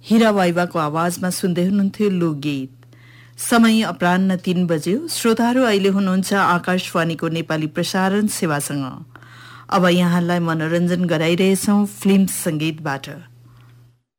हीरा वाइवाको आवाजमा सुन्दै हुनुहुन्थ्यो लोकगीत। समय अपराह्न 3 बज्यो। श्रोताहरू अहिले हुनुहुन्छ आकाशवाणीको नेपाली प्रसारण सेवासँग। अब यहाँलाई मनोरञ्जन गराइरहेछौं फिल्म संगीतबाट।